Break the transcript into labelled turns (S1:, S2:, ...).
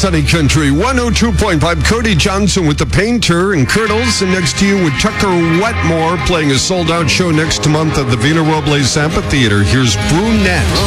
S1: Sunny Country 102.5. Cody Johnson with The Painter and Curdles, and next to you with Tucker Wetmore playing a sold-out show next month at the Vina Robles Amphitheater. Here's Brunette.